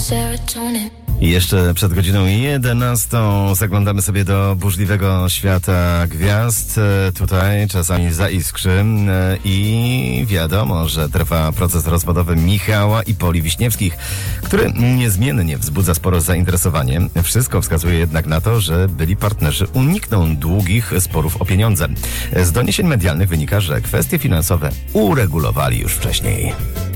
I jeszcze przed godziną 11 zaglądamy sobie do burzliwego świata gwiazd. Tutaj czasami zaiskrzy i wiadomo, że trwa proces rozwodowy Michała i Poli Wiśniewskich, który niezmiennie wzbudza sporo zainteresowanie. Wszystko wskazuje jednak na to, że byli partnerzy unikną długich sporów o pieniądze. Z doniesień medialnych wynika, że kwestie finansowe uregulowali już wcześniej.